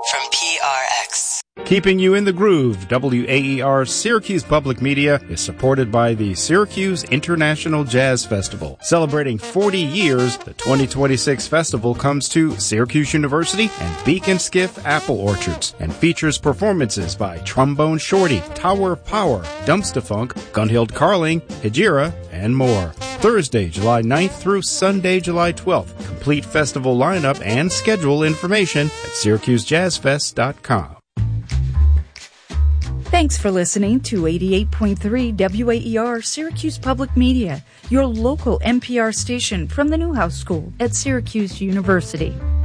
from PRX. Keeping you in the groove, WAER Syracuse Public Media is supported by the Syracuse International Jazz Festival. Celebrating 40 years, the 2026 festival comes to Syracuse University and Beacon Skiff Apple Orchards and features performances by Trombone Shorty, Tower of Power, Dumpsta-Funk, Gunhild Carling, Hejira, and more. Thursday, July 9th through Sunday, July 12th. Complete festival lineup and schedule information at syracusejazzfest.com. Thanks for listening to 88.3 WAER Syracuse Public Media, your local NPR station from the Newhouse School at Syracuse University.